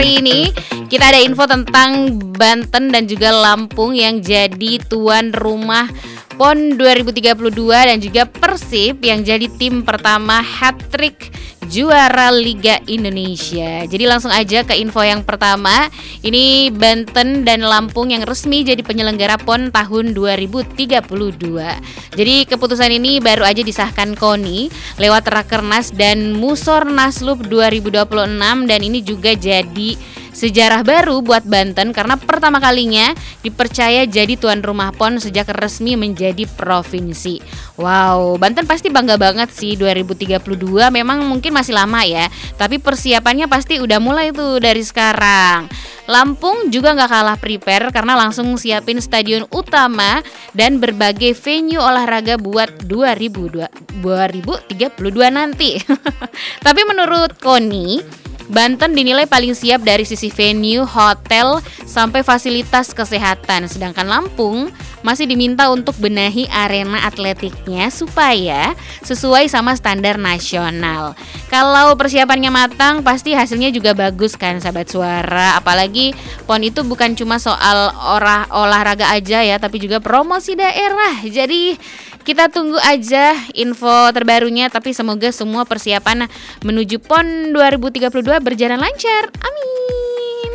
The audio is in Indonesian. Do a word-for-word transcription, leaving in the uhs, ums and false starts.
hari ini kita ada info tentang Banten dan juga Lampung yang jadi tuan rumah PON dua ribu tiga puluh dua dan juga Persib yang jadi tim pertama hat-trick juara Liga Indonesia. Jadi langsung aja ke info yang pertama. Ini Banten dan Lampung yang resmi jadi penyelenggara PON tahun dua ribu tiga puluh dua. Jadi keputusan ini baru aja disahkan KONI lewat Rakernas dan Musornaslub dua ribu dua puluh enam, dan ini juga jadi sejarah baru buat Banten karena pertama kalinya dipercaya jadi tuan rumah PON sejak resmi menjadi provinsi. Wow, Banten pasti bangga banget sih. Dua ribu tiga puluh dua memang mungkin masih lama ya, tapi persiapannya pasti udah mulai tuh dari sekarang. Lampung juga gak kalah prepare karena langsung siapin stadion utama dan berbagai venue olahraga buat dua ribu tiga puluh dua nanti. Tapi menurut KONI, Banten dinilai paling siap dari sisi venue, hotel, sampai fasilitas kesehatan. Sedangkan Lampung masih diminta untuk benahi arena atletiknya supaya sesuai sama standar nasional. Kalau persiapannya matang, pasti hasilnya juga bagus kan sahabat suara. Apalagi PON itu bukan cuma soal olah, olahraga aja ya, tapi juga promosi daerah. Jadi kita tunggu aja info terbarunya, tapi semoga semua persiapan menuju PON dua ribu tiga puluh dua berjalan lancar. Amin.